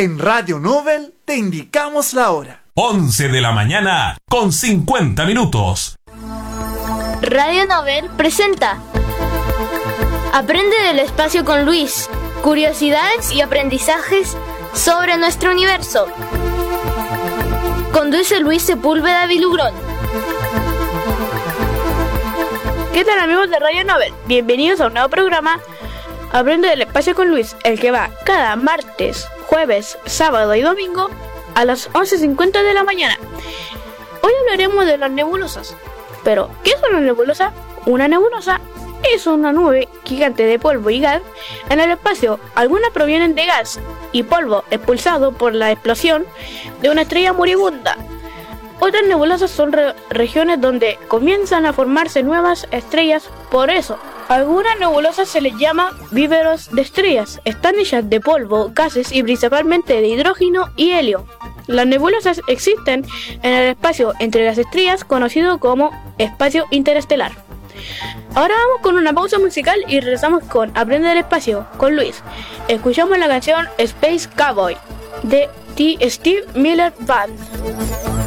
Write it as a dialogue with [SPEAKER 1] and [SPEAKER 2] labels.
[SPEAKER 1] En Radio Nobel te indicamos la hora.
[SPEAKER 2] 11 de la mañana con 50 minutos.
[SPEAKER 3] Radio Nobel presenta Aprende del espacio con Luis. Curiosidades y aprendizajes sobre nuestro universo. Conduce Luis Sepúlveda Vilugrón.
[SPEAKER 4] ¿Qué tal, amigos de Radio Nobel? Bienvenidos a un nuevo programa Aprende del espacio con Luis, el que va cada martes, jueves, sábado y domingo a las 11:50 de la mañana. Hoy hablaremos de las nebulosas. Pero, ¿qué es una nebulosa? Una nebulosa es una nube gigante de polvo y gas en el espacio. Algunas provienen de gas y polvo expulsado por la explosión de una estrella moribunda. Otras nebulosas son regiones donde comienzan a formarse nuevas estrellas. Por eso, algunas nebulosas se les llama víveros de estrellas. Están hechas de polvo, gases y principalmente de hidrógeno y helio. Las nebulosas existen en el espacio entre las estrellas, conocido como espacio interestelar. Ahora vamos con una pausa musical y regresamos con Aprende del espacio con Luis. Escuchamos la canción Space Cowboy de The Steve Miller Band.